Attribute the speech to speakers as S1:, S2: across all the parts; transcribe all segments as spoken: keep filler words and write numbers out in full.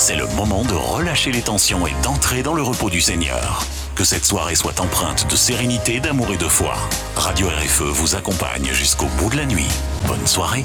S1: c'est le moment de relâcher les tensions et d'entrer dans le repos du Seigneur. Que cette soirée soit empreinte de sérénité, d'amour et de foi. Radio R F E vous accompagne jusqu'au bout de la nuit. Bonne soirée.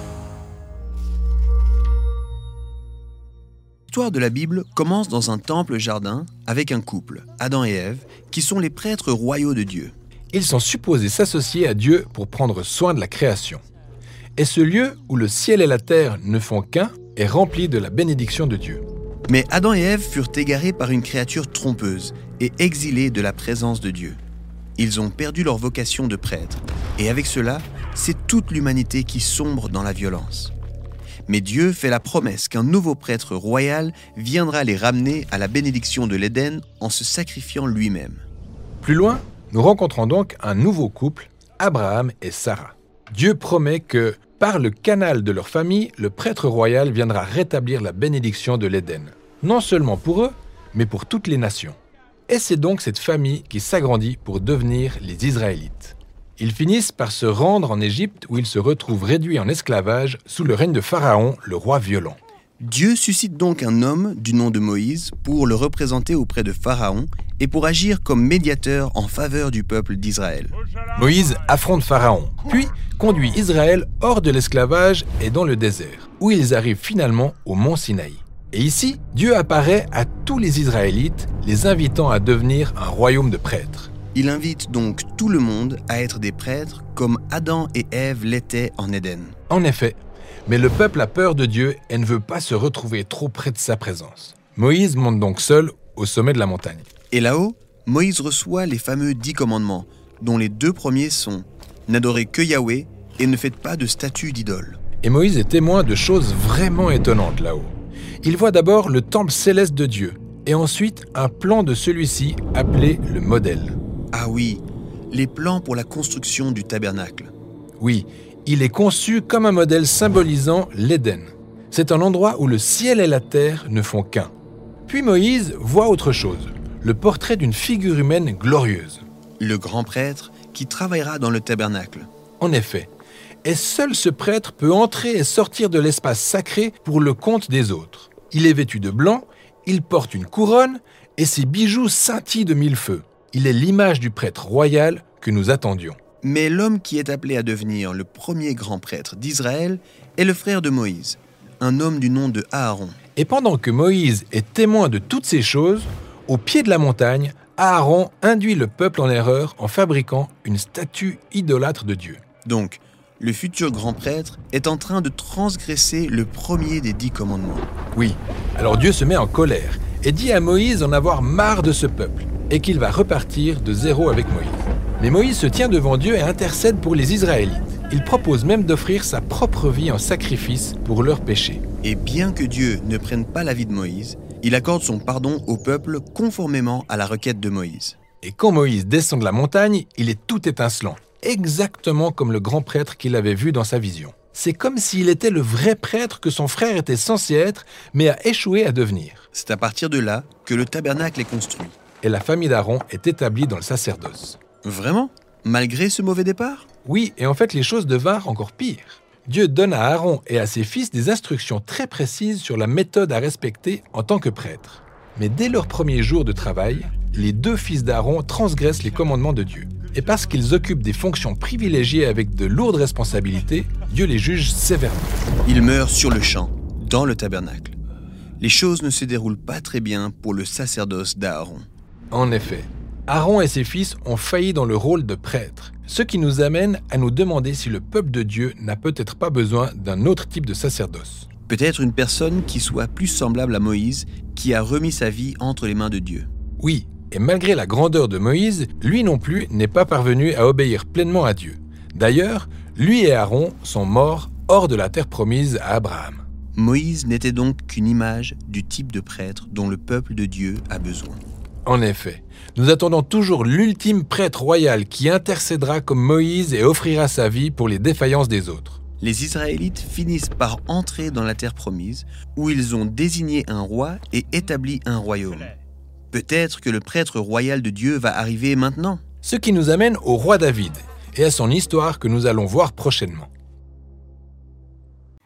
S2: L'histoire de la Bible commence dans un temple-jardin avec un couple, Adam et Ève, qui sont les prêtres royaux de Dieu.
S3: Ils sont supposés s'associer à Dieu pour prendre soin de la création. Et ce lieu où le ciel et la terre ne font qu'un est rempli de la bénédiction de Dieu.
S2: Mais Adam et Ève furent égarés par une créature trompeuse et exilés de la présence de Dieu. Ils ont perdu leur vocation de prêtre, et avec cela, c'est toute l'humanité qui sombre dans la violence. Mais Dieu fait la promesse qu'un nouveau prêtre royal viendra les ramener à la bénédiction de l'Éden en se sacrifiant lui-même.
S3: Plus loin, nous rencontrons donc un nouveau couple, Abraham et Sarah. Dieu promet que, par le canal de leur famille, le prêtre royal viendra rétablir la bénédiction de l'Éden. Non seulement pour eux, mais pour toutes les nations. Et c'est donc cette famille qui s'agrandit pour devenir les Israélites. Ils finissent par se rendre en Égypte où ils se retrouvent réduits en esclavage sous le règne de Pharaon, le roi violent.
S2: Dieu suscite donc un homme du nom de Moïse pour le représenter auprès de Pharaon et pour agir comme médiateur en faveur du peuple d'Israël.
S3: Moïse affronte Pharaon, puis conduit Israël hors de l'esclavage et dans le désert, où ils arrivent finalement au mont Sinaï. Et ici, Dieu apparaît à tous les Israélites, les invitant à devenir un royaume de prêtres.
S2: Il invite donc tout le monde à être des prêtres comme Adam et Ève l'étaient en Éden.
S3: En effet, mais le peuple a peur de Dieu et ne veut pas se retrouver trop près de sa présence. Moïse monte donc seul au sommet de la montagne.
S2: Et là-haut, Moïse reçoit les fameux dix commandements, dont les deux premiers sont « N'adorez que Yahweh et ne faites pas de statue d'idole ».
S3: Et Moïse est témoin de choses vraiment étonnantes là-haut. Il voit d'abord le temple céleste de Dieu, et ensuite un plan de celui-ci appelé le modèle.
S2: Ah oui, les plans pour la construction du tabernacle.
S3: Oui, il est conçu comme un modèle symbolisant l'Éden. C'est un endroit où le ciel et la terre ne font qu'un. Puis Moïse voit autre chose, le portrait d'une figure humaine glorieuse.
S2: Le grand prêtre qui travaillera dans le tabernacle.
S3: En effet, et seul ce prêtre peut entrer et sortir de l'espace sacré pour le compte des autres. Il est vêtu de blanc, il porte une couronne et ses bijoux scintillent de mille feux. Il est l'image du prêtre royal que nous attendions.
S2: Mais l'homme qui est appelé à devenir le premier grand prêtre d'Israël est le frère de Moïse, un homme du nom de Aaron.
S3: Et pendant que Moïse est témoin de toutes ces choses, au pied de la montagne, Aaron induit le peuple en erreur en fabriquant une statue idolâtre de Dieu.
S2: Donc, le futur grand prêtre est en train de transgresser le premier des dix commandements.
S3: Oui, alors Dieu se met en colère et dit à Moïse d'en avoir marre de ce peuple et qu'il va repartir de zéro avec Moïse. Mais Moïse se tient devant Dieu et intercède pour les Israélites. Il propose même d'offrir sa propre vie en sacrifice pour leurs péchés.
S2: Et bien que Dieu ne prenne pas la vie de Moïse, il accorde son pardon au peuple conformément à la requête de Moïse.
S3: Et quand Moïse descend de la montagne, il est tout étincelant, exactement comme le grand prêtre qu'il avait vu dans sa vision. C'est comme s'il était le vrai prêtre que son frère était censé être, mais a échoué à devenir.
S2: C'est à partir de là que le tabernacle est construit.
S3: Et la famille d'Aaron est établie dans le sacerdoce.
S2: Vraiment ? Malgré ce mauvais départ ?
S3: Oui, et en fait les choses devinrent encore pires. Dieu donne à Aaron et à ses fils des instructions très précises sur la méthode à respecter en tant que prêtre. Mais dès leur premier jour de travail, les deux fils d'Aaron transgressent les commandements de Dieu. Et parce qu'ils occupent des fonctions privilégiées avec de lourdes responsabilités, Dieu les juge sévèrement.
S2: Ils meurent sur le champ, dans le tabernacle. Les choses ne se déroulent pas très bien pour le sacerdoce d'Aaron.
S3: En effet, Aaron et ses fils ont failli dans le rôle de prêtre, ce qui nous amène à nous demander si le peuple de Dieu n'a peut-être pas besoin d'un autre type de sacerdoce.
S2: Peut-être une personne qui soit plus semblable à Moïse, qui a remis sa vie entre les mains de Dieu.
S3: Oui, et malgré la grandeur de Moïse, lui non plus n'est pas parvenu à obéir pleinement à Dieu. D'ailleurs, lui et Aaron sont morts hors de la terre promise à Abraham.
S2: Moïse n'était donc qu'une image du type de prêtre dont le peuple de Dieu a besoin.
S3: En effet, nous attendons toujours l'ultime prêtre royal qui intercédera comme Moïse et offrira sa vie pour les défaillances des autres.
S2: Les Israélites finissent par entrer dans la terre promise, où ils ont désigné un roi et établi un royaume. Peut-être que le prêtre royal de Dieu va arriver maintenant.
S3: Ce qui nous amène au roi David et à son histoire que nous allons voir prochainement.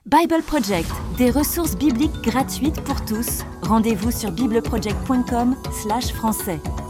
S4: Bible Project, des ressources bibliques gratuites pour tous. Rendez-vous sur bibleproject point com slash français.